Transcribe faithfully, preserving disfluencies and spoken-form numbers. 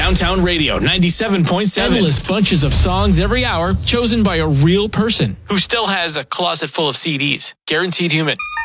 Downtown Radio ninety-seven point seven. Endless bunches of songs every hour, chosen by a real person who still has a closet full of C Ds. Guaranteed Human.